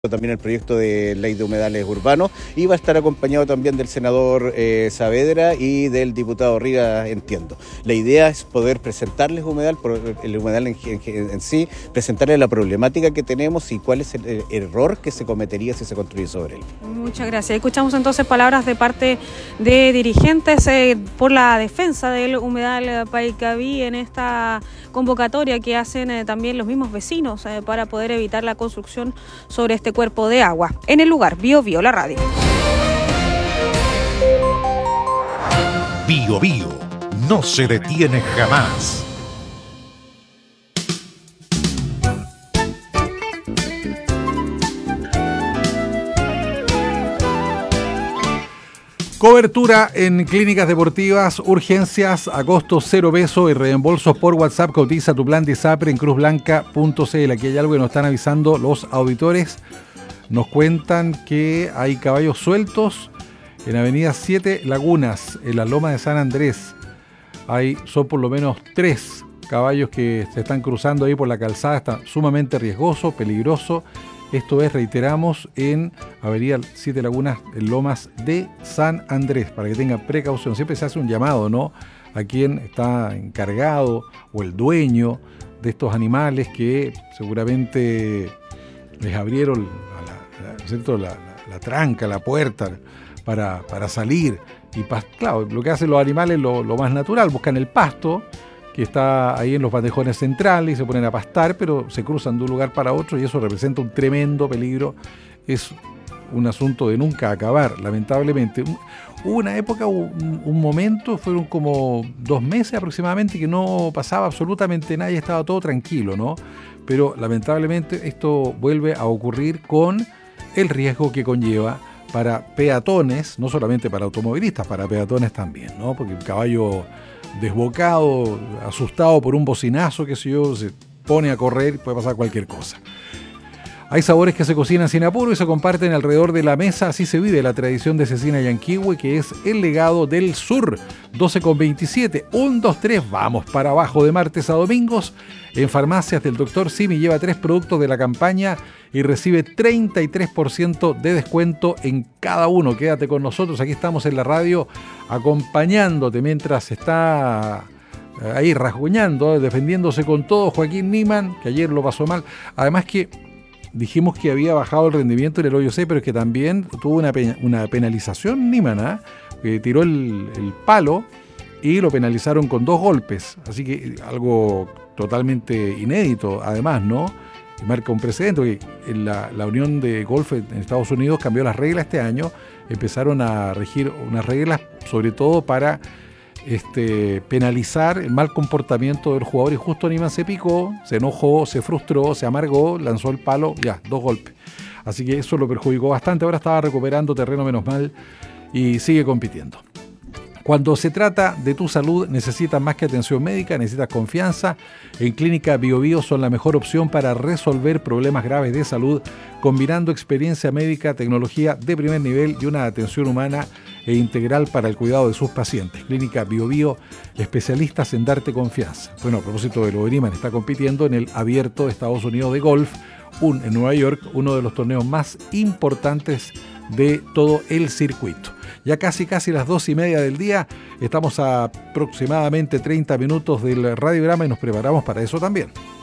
también el proyecto de ley de humedales urbanos y va a estar acompañado también del senador Saavedra y del diputado Rivas, entiendo. La idea es poder presentarles el humedal en sí, presentarles la problemática que tenemos y cuál es el error que se cometería si se construye sobre él. Muchas gracias. Escuchamos entonces palabras de parte de dirigentes por la defensa del humedal Paicaví en esta convocatoria que hacen también los mismos vecinos para poder evitar la construcción sobre este cuerpo de agua. En el lugar, Bio Bio, la radio. Bio Bio, no se detiene jamás. Cobertura en clínicas deportivas, urgencias a costo 0 pesos y reembolsos por WhatsApp. Cotiza tu plan de ISAPRE en cruzblanca.cl. Aquí hay algo que nos están avisando los auditores. Nos cuentan que hay caballos sueltos en Avenida 7 Lagunas, en la Loma de San Andrés. Son por lo menos 3 caballos que se están cruzando ahí por la calzada. Está sumamente riesgoso, peligroso. Esto es, reiteramos, en Avenida 7 Lagunas, en Lomas de San Andrés, para que tengan precaución. Siempre se hace un llamado, ¿no?, a quien está encargado o el dueño de estos animales que seguramente les abrieron la tranca, la puerta para salir. Y claro, lo que hacen los animales, lo más natural, buscan el pasto que está ahí en los bandejones centrales y se ponen a pastar, pero se cruzan de un lugar para otro y eso representa un tremendo peligro. Es un asunto de nunca acabar, lamentablemente. Hubo una época, un momento, fueron como 2 meses aproximadamente, que no pasaba absolutamente nada y estaba todo tranquilo, ¿no? Pero lamentablemente esto vuelve a ocurrir con el riesgo que conlleva para peatones, no solamente para automovilistas, para peatones también, ¿no? Porque el caballo desbocado, asustado por un bocinazo, qué sé yo, se pone a correr y puede pasar cualquier cosa. Hay sabores que se cocinan sin apuro y se comparten alrededor de la mesa. Así se vive la tradición de Cecina Yanquihue, que es el legado del sur. 12:27, 1, 2, 3, vamos para abajo de martes a domingos. En farmacias del Dr. Simi lleva 3 productos de la campaña y recibe 33% de descuento en cada uno. Quédate con nosotros, aquí estamos en la radio acompañándote mientras está ahí rasguñando, defendiéndose con todo Joaquín Niemann, que ayer lo pasó mal. Además que dijimos que había bajado el rendimiento en el hoyo C, pero es que también tuvo una penalización Niemann, que tiró el palo y lo penalizaron con 2 golpes. Así que algo totalmente inédito, además, ¿no? Y marca un precedente, porque la Unión de Golf en Estados Unidos cambió las reglas este año, empezaron a regir unas reglas sobre todo para penalizar el mal comportamiento del jugador, y justo Niemann se picó, se enojó, se frustró, se amargó, lanzó el palo, 2 golpes. Así que eso lo perjudicó bastante. Ahora estaba recuperando terreno, menos mal, y sigue compitiendo. Cuando se trata de tu salud, necesitas más que atención médica, necesitas confianza. En Clínica Bio Bio son la mejor opción para resolver problemas graves de salud, combinando experiencia médica, tecnología de primer nivel y una atención humana e integral para el cuidado de sus pacientes. Clínica Bio Bio, especialistas en darte confianza. Bueno, a propósito de lo de Niemann, está compitiendo en el Abierto de Estados Unidos de golf, en Nueva York, uno de los torneos más importantes de todo el circuito. Ya casi las 2:30 del día, estamos a aproximadamente 30 minutos del radiograma y nos preparamos para eso también.